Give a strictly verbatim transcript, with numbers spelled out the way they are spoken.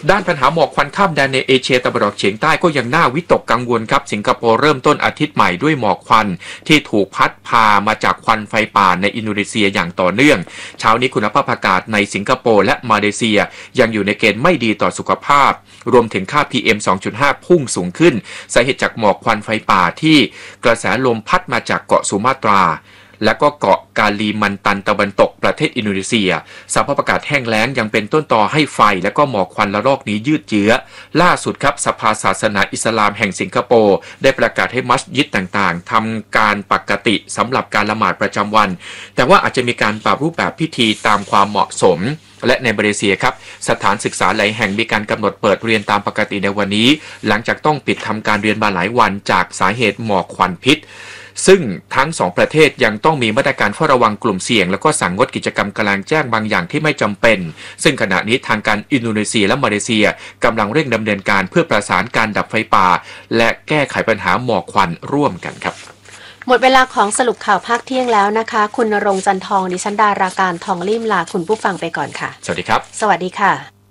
ด้านปัญหาหมอกควันข้ามแดนในเอเชียตะวันออกเฉียงใต้ก็ยังน่าวิตกกังวลครับสิงคโปร์เริ่มต้นอาทิตย์ใหม่ด้วยหมอกควันที่ถูกพัดพามาจากควันไฟป่าในอินโดนีเซียอย่างต่อเนื่องเช้านี้คุณภาพอากาศในสิงคโปร์และมาเลเซียยังอยู่ในเกณฑ์ไม่ดีต่อสุขภาพรวมถึงค่า พี เอ็ม สองจุดห้า พุ่งสูงขึ้นสาเหตุจากหมอกควันไฟป่าที่กระแสลมพัดมาจากเกาะสุมาตราและก็เกาะกาลีมันตันตะวันตกประเทศอินโดนีเซียสภาพอากาศแห้งแล้งยังเป็นต้นตอให้ไฟและก็หมอกควันระลอกนี้ยืดเยื้อล่าสุดครับสภาศาสนาอิสลามแห่งสิงคโปร์ได้ประกาศให้มัสยิดต่างๆทำการปกติสำหรับการละหมาดประจำวันแต่ว่าอาจจะมีการปรับรูปแบบพิธีตามความเหมาะสมและในมาเลเซียครับสถานศึกษาหลายแห่งมีการกำหนดเปิดเรียนตามปกติในวันนี้หลังจากต้องปิดทำการเรียนมาหลายวันจากสาเหตุหมอกควันพิษซึ่งทั้งสองประเทศยังต้องมีมาตรการเฝ้าระวังกลุ่มเสี่ยงแล้วก็สั่งงดกิจกรรมกลางแจ้งบางอย่างที่ไม่จำเป็นซึ่งขณะนี้ทางการอินโดนีเซียและมาเลเซียกำลังเร่งดำเนินการเพื่อประสานการดับไฟป่าและแก้ไขปัญหาหมอกควันร่วมกันครับหมดเวลาของสรุปข่าวภาคเที่ยงแล้วนะคะคุณณรงค์จันทองดิฉันดาราการทองลิ่มลาคุณผู้ฟังไปก่อนค่ะสวัสดีครับสวัสดีค่ะ